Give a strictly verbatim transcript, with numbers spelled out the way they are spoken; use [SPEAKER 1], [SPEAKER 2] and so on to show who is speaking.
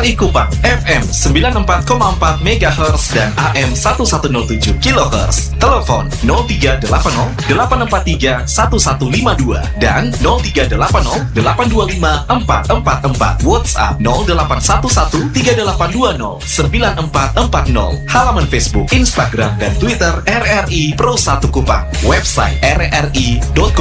[SPEAKER 1] R I Kupang F M sembilan puluh empat koma empat megahertz dan A M seribu seratus tujuh kilohertz. Telepon nol tiga delapan nol delapan empat tiga satu satu lima dua dan nol tiga delapan nol delapan dua lima empat empat empat. WhatsApp nol delapan satu satu tiga delapan dua nol sembilan empat empat nol. Halaman Facebook, Instagram, dan Twitter R R I Pro satu Kupang. Website r r i dot co